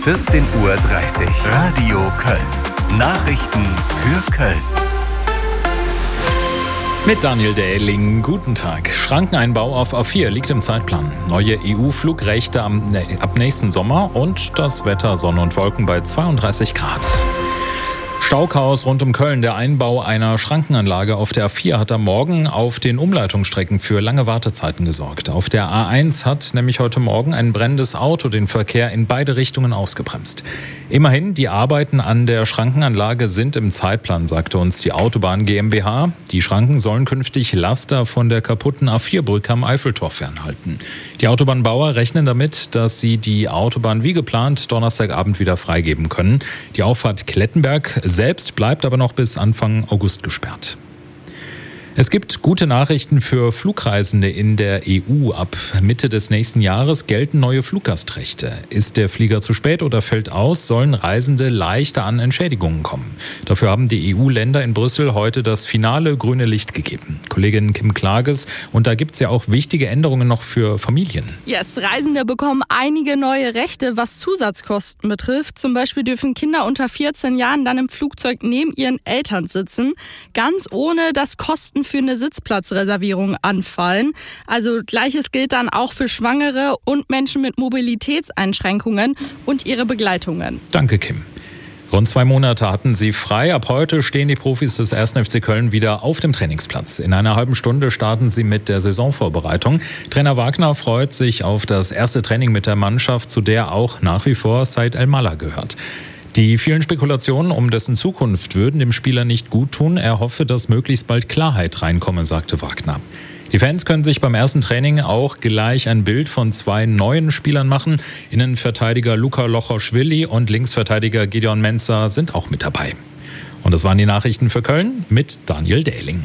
14:30 Uhr. Radio Köln. Nachrichten für Köln. Mit Daniel Dähling, guten Tag. Schrankeneinbau auf A4 liegt im Zeitplan. Neue EU-Flugrechte ab nächsten Sommer und das Wetter Sonne und Wolken bei 32 Grad. Stauchaos rund um Köln. Der Einbau einer Schrankenanlage auf der A4 hat am Morgen auf den Umleitungsstrecken für lange Wartezeiten gesorgt. Auf der A1 hat nämlich heute Morgen ein brennendes Auto den Verkehr in beide Richtungen ausgebremst. Immerhin, die Arbeiten an der Schrankenanlage sind im Zeitplan, sagte uns die Autobahn GmbH. Die Schranken sollen künftig Laster von der kaputten A4-Brücke am Eiffeltor fernhalten. Die Autobahnbauer rechnen damit, dass sie die Autobahn wie geplant Donnerstagabend wieder freigeben können. Die Auffahrt Klettenberg selbst bleibt aber noch bis Anfang August gesperrt. Es gibt gute Nachrichten für Flugreisende in der EU. Ab Mitte des nächsten Jahres gelten neue Fluggastrechte. Ist der Flieger zu spät oder fällt aus, sollen Reisende leichter an Entschädigungen kommen. Dafür haben die EU-Länder in Brüssel heute das finale grüne Licht gegeben. Kollegin Kim Klages, und da gibt es ja auch wichtige Änderungen noch für Familien. Yes, Reisende bekommen einige neue Rechte, was Zusatzkosten betrifft. Zum Beispiel dürfen Kinder unter 14 Jahren dann im Flugzeug neben ihren Eltern sitzen, ganz ohne dass Kosten für eine Sitzplatzreservierung anfallen. Also Gleiches gilt dann auch für Schwangere und Menschen mit Mobilitätseinschränkungen und ihre Begleitungen. Danke, Kim. Rund 2 Monate hatten sie frei. Ab heute stehen die Profis des 1. FC Köln wieder auf dem Trainingsplatz. In einer halben Stunde starten sie mit der Saisonvorbereitung. Trainer Wagner freut sich auf das erste Training mit der Mannschaft, zu der auch nach wie vor Said El-Mallah gehört. Die vielen Spekulationen um dessen Zukunft würden dem Spieler nicht gut tun. Er hoffe, dass möglichst bald Klarheit reinkomme, sagte Wagner. Die Fans können sich beim ersten Training auch gleich ein Bild von 2 neuen Spielern machen. Innenverteidiger Luka Lochoschwili und Linksverteidiger Gideon Mensah sind auch mit dabei. Und das waren die Nachrichten für Köln mit Daniel Dähling.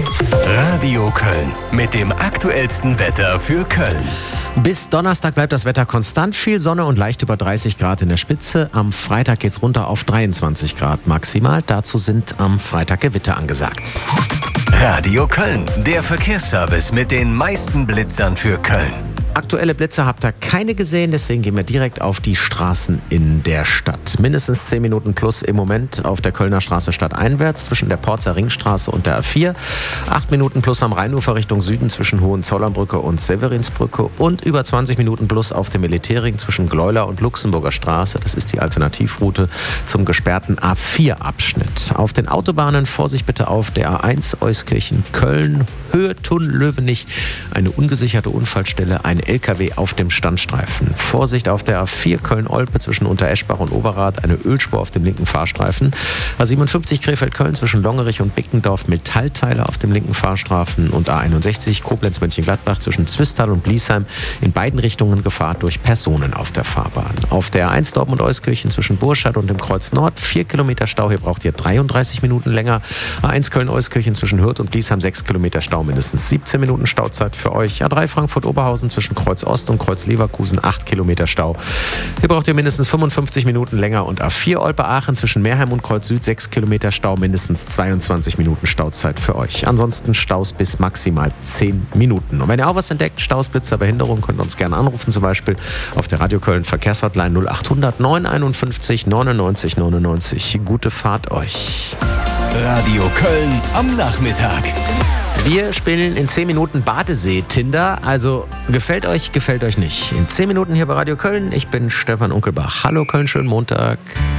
Radio Köln mit dem aktuellsten Wetter für Köln. Bis Donnerstag bleibt das Wetter konstant, viel Sonne und leicht über 30 Grad in der Spitze. Am Freitag geht's runter auf 23 Grad maximal. Dazu sind am Freitag Gewitter angesagt. Radio Köln, der Verkehrsservice mit den meisten Blitzern für Köln. Aktuelle Blitze habt ihr keine gesehen, deswegen gehen wir direkt auf die Straßen in der Stadt. Mindestens 10 Minuten plus im Moment auf der Kölner Straße stadteinwärts zwischen der Porzer Ringstraße und der A4. 8 Minuten plus am Rheinufer Richtung Süden zwischen Hohenzollernbrücke und Severinsbrücke und über 20 Minuten plus auf dem Militärring zwischen Gleuler und Luxemburger Straße. Das ist die Alternativroute zum gesperrten A4-Abschnitt. Auf den Autobahnen Vorsicht bitte auf der A1 Euskirchen-Köln, Höhe Thun-Löwenich. Eine ungesicherte Unfallstelle, ein LKW auf dem Standstreifen. Vorsicht auf der A4 Köln-Olpe zwischen Untereschbach und Overath, eine Ölspur auf dem linken Fahrstreifen. A57 Krefeld-Köln zwischen Longerich und Bickendorf, Metallteile auf dem linken Fahrstreifen und A61 Koblenz-Mönchengladbach zwischen Zwistal und Bliesheim, in beiden Richtungen Gefahr durch Personen auf der Fahrbahn. Auf der A1 Dortmund-Euskirchen zwischen Burscheid und dem Kreuz Nord 4 Kilometer Stau, hier braucht ihr 33 Minuten länger. A1 Köln-Euskirchen zwischen Hürth und Bliesheim 6 Kilometer Stau, mindestens 17 Minuten Stauzeit für euch. A3 Frankfurt-Oberhausen zwischen Kreuz Ost und Kreuz Leverkusen 8 Kilometer Stau. Hier braucht ihr mindestens 55 Minuten länger und A4 Olpe-Aachen zwischen Meerheim und Kreuz Süd 6 Kilometer Stau, mindestens 22 Minuten Stauzeit für euch. Ansonsten Staus bis maximal 10 Minuten. Und wenn ihr auch was entdeckt, Staus, Blitzer, Behinderung, könnt ihr uns gerne anrufen, zum Beispiel auf der Radio Köln Verkehrshotline 0800 951 99 99. Gute Fahrt euch. Radio Köln am Nachmittag. Wir spielen in 10 Minuten Badesee-Tinder. Also gefällt euch nicht. In 10 Minuten hier bei Radio Köln. Ich bin Stefan Unkelbach. Hallo Köln, schönen Montag.